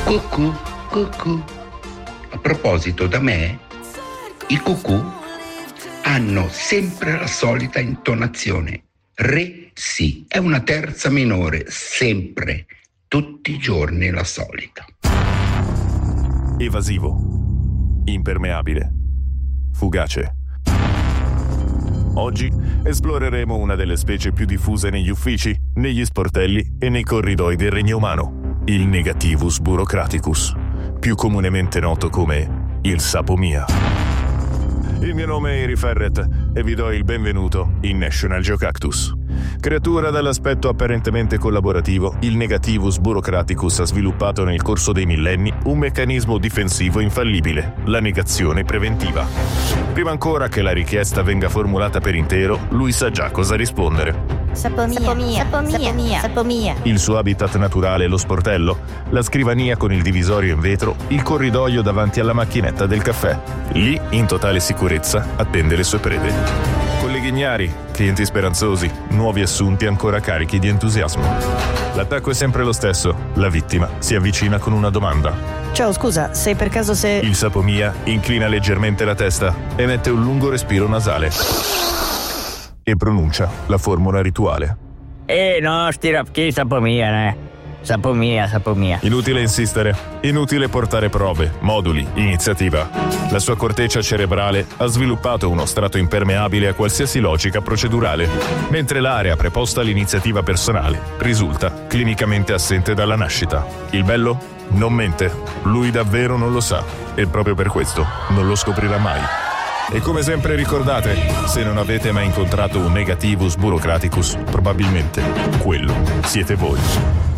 Cucù, cucù. A proposito, da me, i cucù hanno sempre la solita intonazione. Re, sì, è una terza minore, sempre, tutti i giorni la solita. Evasivo, impermeabile, fugace. Oggi esploreremo una delle specie più diffuse negli uffici, negli sportelli e nei corridoi del regno umano, il Negativus burocraticus, più comunemente noto come il sapomia. Il mio nome è Iri Ferret e vi do il benvenuto in National Geocactus. Creatura dall'aspetto apparentemente collaborativo, il Negativus burocraticus ha sviluppato nel corso dei millenni un meccanismo difensivo infallibile, la negazione preventiva. Prima ancora che la richiesta venga formulata per intero, lui sa già cosa rispondere. Sapomia. Il suo habitat naturale è lo sportello, la scrivania con il divisorio in vetro, il corridoio davanti alla macchinetta del caffè. Lì, in totale sicurezza, attende le sue prede. Colleghi ignari, clienti speranzosi, nuovi assunti ancora carichi di entusiasmo. L'attacco è sempre lo stesso, la vittima si avvicina con una domanda. Ciao, scusa, sei per caso se... Il sapomia inclina leggermente la testa, emette un lungo respiro nasale e pronuncia la formula rituale. No, chi sapomia, Sapomia. Inutile insistere, inutile portare prove, moduli, iniziativa. La sua corteccia cerebrale ha sviluppato uno strato impermeabile a qualsiasi logica procedurale, mentre l'area preposta all'iniziativa personale risulta clinicamente assente dalla nascita. Il bello? Non mente, lui davvero non lo sa, e proprio per questo non lo scoprirà mai. E come sempre ricordate, se non avete mai incontrato un Negativus burocraticus, probabilmente quello siete voi.